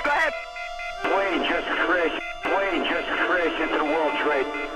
Go ahead. Plane just crashed into the World Trade.